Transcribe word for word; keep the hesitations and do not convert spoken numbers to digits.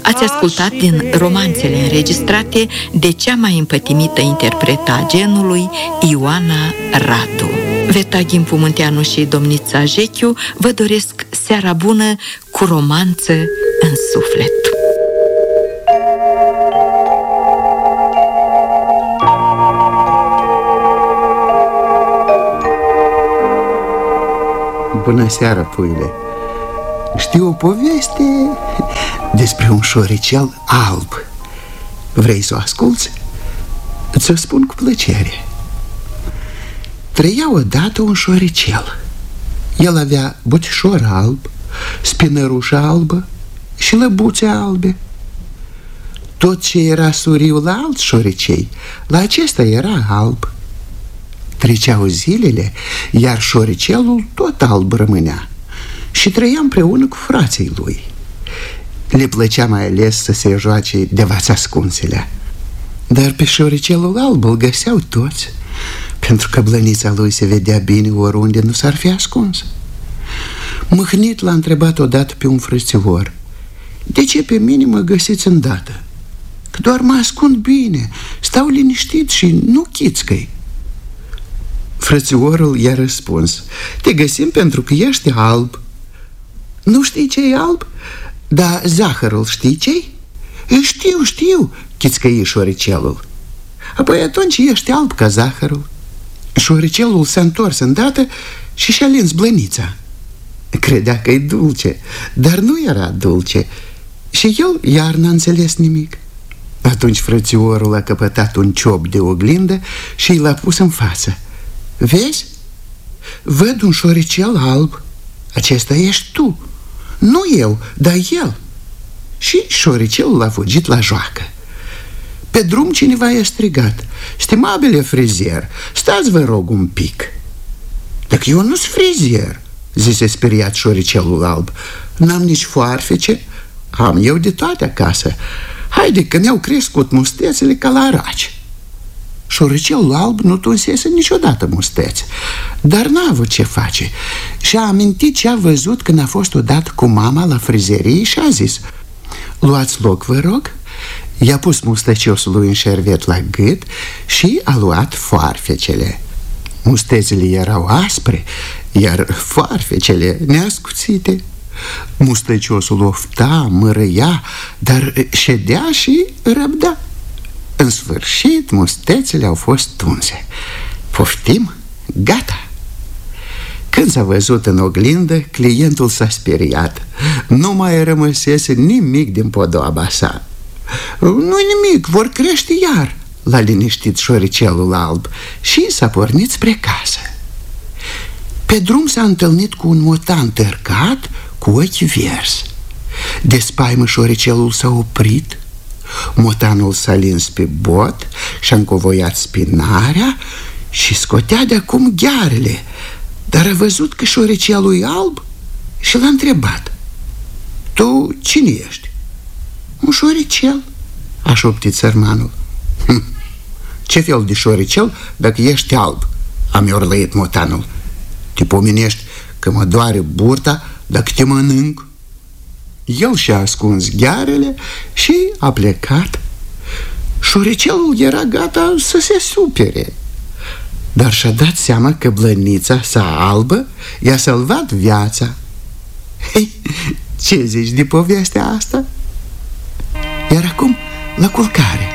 Ați ascultat din romanțele înregistrate de cea mai împătimită interpretă a genului, Ioana Radu. Vetaghin Pumunteanu și domnița Jechiu vă doresc seara bună cu romanță în suflet. Bună seara, puile. Știu o poveste despre un șoricel alb. Vrei să o asculți? Ți-o spun cu plăcere. Trăia odată un șoricel. El avea butișor alb, spinărușă albă și lăbuțe albe. Tot ce era suriu la alți șoricei, la acesta era alb. Treceau zilele, iar șoricelul tot alb rămânea și trăia împreună cu frații lui. Le plăcea mai ales să se joace de vați ascunselea. Dar pe șoricelul alb îl găseau toți, pentru că blănița lui se vedea bine oriunde nu s-ar fi ascuns. Mâhnit l-a întrebat odată pe un frățior: de ce pe mine mă găsiți îndată? Că doar mă ascund bine, stau liniștit și nu chițcăi. Frățiorul i-a răspuns: te găsim pentru că ești alb. Nu știi ce e alb? Dar zahărul știi ce-i? Știu, știu, chițcăi șoricelul. Apoi atunci ești alb ca zahărul. Șoricelul s-a întors îndată și și-a lins blănița. Credea că e dulce, dar nu era dulce și el iar n-a înțeles nimic. Atunci frățiorul a căpătat un ciop de oglindă și l-a pus în față. Vezi? Văd un șoricel alb. Acesta ești tu. Nu eu, dar el. Și șoricelul a fugit la joacă. Pe drum cineva i-a strigat: stimabile frizier, stați vă rog un pic. Dacă eu nu-s frizier, zise speriat șoricelul alb. N-am nici foarfece, am eu de toate acasă. Haide că mi-au crescut mustețele ca la raci. Șoricelul alb nu tunsese niciodată musteți, dar n-a avut ce face și-a amintit ce a văzut când a fost odată cu mama la frizerie și a zis: luați loc, vă rog. I-a pus mustăciosului un șervet la gât și a luat foarfecele. Mustețele erau aspre, iar foarfecele neascuțite. Mustăciosul ofta, mărăia, dar ședea și răbda. În sfârșit, mustețele au fost tunse. Poftim? Gata! Când s-a văzut în oglindă, clientul s-a speriat. Nu mai rămăsese nimic din podoaba sa. Nu-i nimic, vor crește iar, l-a liniștit șoricelul alb și s-a pornit spre casă. Pe drum s-a întâlnit cu un motan tărcat cu ochi verzi. De spaimă șoricelul s-a oprit. Motanul s-a lins pe bot și-a încovoiat spinarea și scotea de acum ghearele, dar a văzut că șoricelul e alb și l-a întrebat: tu cine ești? Un șoricel, a șoptit sărmanul. Hm, ce fel de șoricel dacă ești alb? A miorlăit motanul. Te pomenești că mă doare burta dacă te mănânc? El și-a ascuns ghearele și a plecat. Șoricelul era gata să se supere, dar și-a dat seama că blănița sa albă i-a salvat viața. Hei, ce zici de povestea asta? Iar acum la culcare.